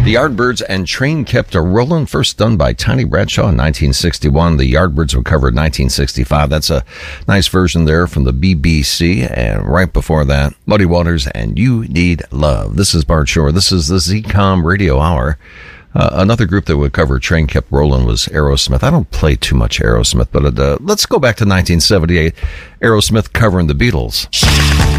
The Yardbirds and Train Kept a Rollin', first done by Tiny Bradshaw in 1961. The Yardbirds were covered in 1965. That's a nice version there from the BBC. And right before that, Muddy Waters and You Need Love. This is Bart Shore. This is the ZCOM Radio Hour. Another group that would cover Train Kept Rollin' was Aerosmith. I don't play too much Aerosmith, but let's go back to 1978. Aerosmith covering the Beatles.